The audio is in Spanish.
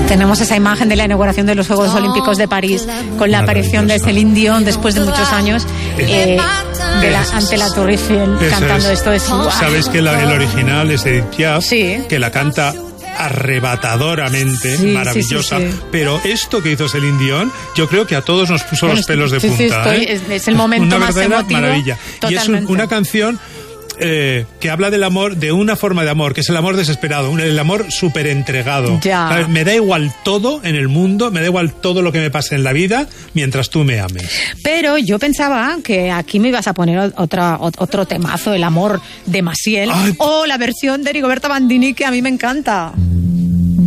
Tenemos esa imagen de la inauguración de los Juegos Olímpicos de París con la aparición de Céline Dion después de muchos años ante la Torre Eiffel cantando esto de Siwa. Sabéis que el original es Edith Piaf, sí, que la canta arrebatadoramente, maravillosa, pero esto que hizo Céline Dion, yo creo que a todos nos puso los pelos de punta. Es el momento una más emotivo. Maravilla. Totalmente. Y es una canción que habla del amor, de una forma de amor, que es el amor desesperado, el amor súper entregado. Ya. Me da igual todo en el mundo, me da igual todo lo que me pase en la vida, mientras tú me ames. Pero yo pensaba que aquí me ibas a poner otro temazo, el amor de Maciel, o la versión de Rigoberta Bandini, que a mí me encanta.